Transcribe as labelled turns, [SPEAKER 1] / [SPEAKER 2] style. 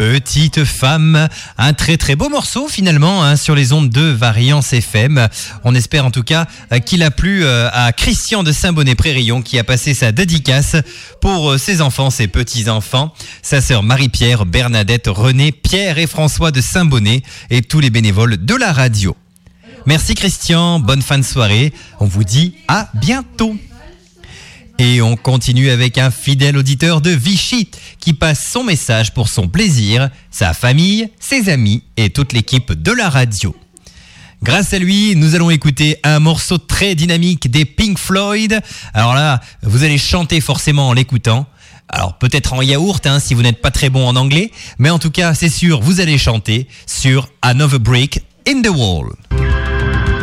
[SPEAKER 1] Petite femme, un très très beau morceau finalement sur les ondes de Variance FM. On espère en tout cas qu'il a plu à Christian de Saint-Bonnet-Prérillon qui a passé sa dédicace pour ses enfants, ses petits-enfants, sa sœur Marie-Pierre, Bernadette, René, Pierre et François de Saint-Bonnet et tous les bénévoles de la radio. Merci Christian, bonne fin de soirée, on vous dit à bientôt. Et on continue avec un fidèle auditeur de Vichy qui passe son message pour son plaisir, sa famille, ses amis et toute l'équipe de la radio. Grâce à lui, nous allons écouter un morceau très dynamique des Pink Floyd. Alors là, vous allez chanter forcément en l'écoutant. Alors peut-être en yaourt si vous n'êtes pas très bon en anglais, mais en tout cas, c'est sûr, vous allez chanter sur Another Brick in the Wall.